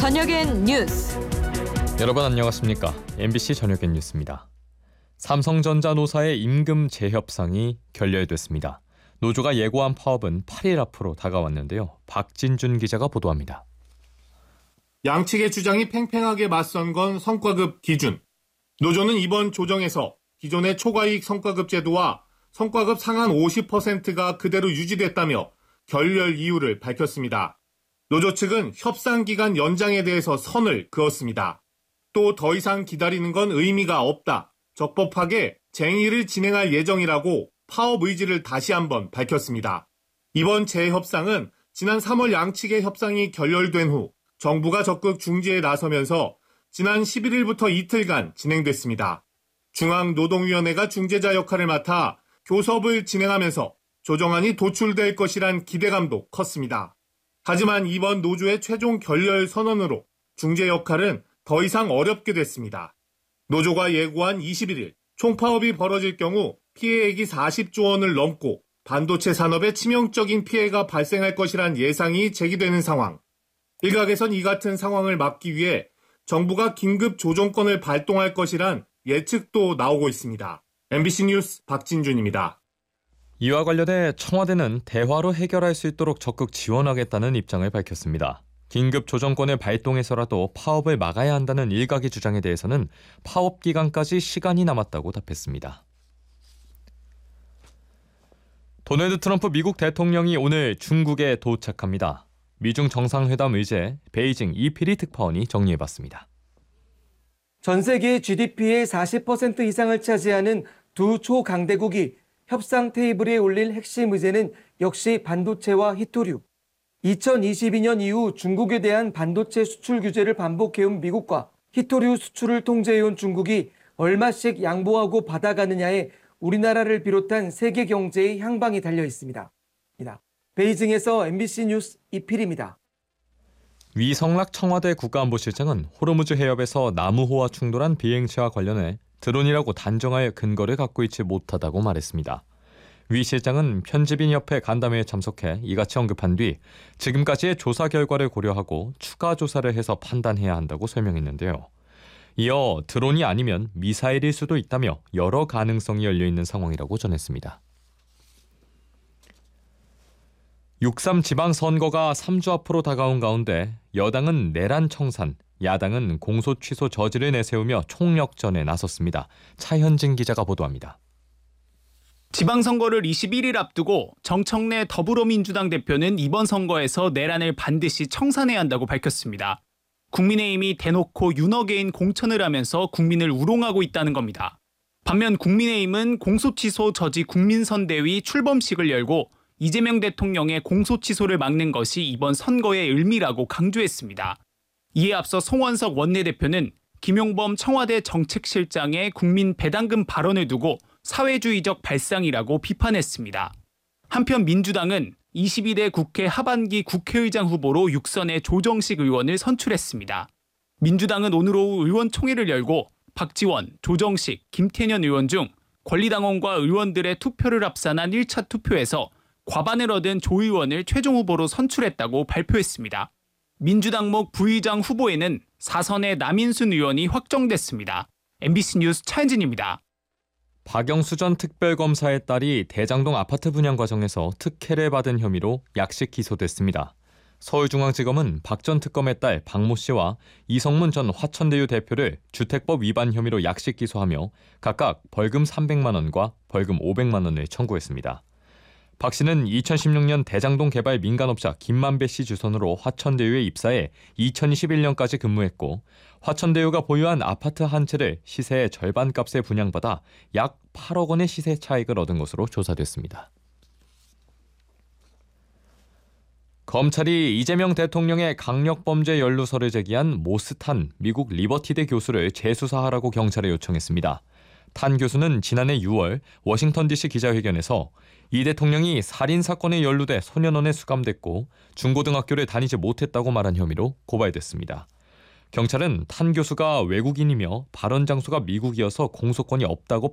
저녁엔 뉴스. 여러분 안녕하십니까? MBC 저녁엔 뉴스입니다. 삼성전자 노사의 임금 재협상이 결렬됐습니다. 노조가 예고한 파업은 8일 앞으로 다가왔는데요. 박진준 기자가 보도합니다. 양측의 주장이 팽팽하게 맞선 건 성과급 기준. 노조는 이번 조정에서 기존의 초과이익 성과급 제도와 성과급 상한 50%가 그대로 유지됐다며 결렬 이유를 밝혔습니다. 노조 측은 협상 기간 연장에 대해서 선을 그었습니다. 또 더 이상 기다리는 건 의미가 없다. 적법하게 쟁의를 진행할 예정이라고 파업 의지를 다시 한번 밝혔습니다. 이번 재협상은 지난 3월 양측의 협상이 결렬된 후 정부가 적극 중재에 나서면서 지난 11일부터 이틀간 진행됐습니다. 중앙노동위원회가 중재자 역할을 맡아 교섭을 진행하면서 조정안이 도출될 것이란 기대감도 컸습니다. 하지만 이번 노조의 최종 결렬 선언으로 중재 역할은 더 이상 어렵게 됐습니다. 노조가 예고한 21일 총파업이 벌어질 경우 피해액이 40조 원을 넘고 반도체 산업에 치명적인 피해가 발생할 것이란 예상이 제기되는 상황. 일각에선 이 같은 상황을 막기 위해 정부가 긴급 조정권을 발동할 것이란 예측도 나오고 있습니다. MBC 뉴스 박진준입니다. 이와 관련해 청와대는 대화로 해결할 수 있도록 적극 지원하겠다는 입장을 밝혔습니다. 긴급 조정권을 발동해서라도 파업을 막아야 한다는 일각의 주장에 대해서는 파업 기간까지 시간이 남았다고 답했습니다. 도널드 트럼프 미국 대통령이 오늘 중국에 도착합니다. 미중 정상회담 의제 베이징 이필희 특파원이 정리해봤습니다. 전 세계 GDP의 40% 이상을 차지하는 두 초강대국이 협상 테이블에 올릴 핵심 의제는 역시 반도체와 히토류. 2022년 이후 중국에 대한 반도체 수출 규제를 반복해온 미국과 히토류 수출을 통제해온 중국이 얼마씩 양보하고 받아가느냐에 우리나라를 비롯한 세계 경제의 향방이 달려 있습니다. 베이징에서 MBC 뉴스 이필입니다. 위성락 청와대 국가안보실장은 호르무즈 해협에서 남우호와 충돌한 비행체와 관련해 드론이라고 단정할 근거를 갖고 있지 못하다고 말했습니다. 위 실장은 편집인협회 간담회에 참석해 이같이 언급한 뒤 지금까지의 조사 결과를 고려하고 추가 조사를 해서 판단해야 한다고 설명했는데요. 이어 드론이 아니면 미사일일 수도 있다며 여러 가능성이 열려있는 상황이라고 전했습니다. 6.3 지방선거가 3주 앞으로 다가온 가운데 여당은 내란 청산, 야당은 공소 취소 저지를 내세우며 총력전에 나섰습니다. 차현진 기자가 보도합니다. 지방선거를 21일 앞두고 정청래 더불어민주당 대표는 이번 선거에서 내란을 반드시 청산해야 한다고 밝혔습니다. 국민의힘이 대놓고 윤어게인 공천을 하면서 국민을 우롱하고 있다는 겁니다. 반면 국민의힘은 공소취소 저지 국민선대위 출범식을 열고 이재명 대통령의 공소취소를 막는 것이 이번 선거의 의미라고 강조했습니다. 이에 앞서 송원석 원내대표는 김용범 청와대 정책실장의 국민 배당금 발언을 두고 사회주의적 발상이라고 비판했습니다. 한편 민주당은 22대 국회 하반기 국회의장 후보로 6선의 조정식 의원을 선출했습니다. 민주당은 오늘 오후 의원총회를 열고 박지원, 조정식, 김태년 의원 중 권리당원과 의원들의 투표를 합산한 1차 투표에서 과반을 얻은 조 의원을 최종 후보로 선출했다고 발표했습니다. 민주당목 부의장 후보에는 4선의 남인순 의원이 확정됐습니다. MBC 뉴스 차현진입니다. 박영수 전 특별검사의 딸이 대장동 아파트 분양 과정에서 특혜를 받은 혐의로 약식 기소됐습니다. 서울중앙지검은 박 전 특검의 딸 박모 씨와 이성문 전 화천대유 대표를 주택법 위반 혐의로 약식 기소하며 각각 벌금 300만 원과 벌금 500만 원을 청구했습니다. 박 씨는 2016년 대장동 개발 민간업자 김만배 씨 주선으로 화천대유에 입사해 2021년까지 근무했고 화천대유가 보유한 아파트 한 채를 시세의 절반값에 분양받아 약 8억 원의 시세 차익을 얻은 것으로 조사됐습니다. 검찰이 이재명 대통령의 강력범죄 연루설을 제기한 모스탄 미국 리버티대 교수를 재수사하라고 경찰에 요청했습니다. 탄 교수는 지난해 6월 워싱턴 DC 기자회견에서 이 대통령이 살인사건에 연루돼 소년원에 수감됐고 중고등학교를 다니지 못했다고 말한 혐의로 고발됐습니다. 경찰은 탄 교수가 외국인이며 발언 장소가 미국이어서 공소권이 없다고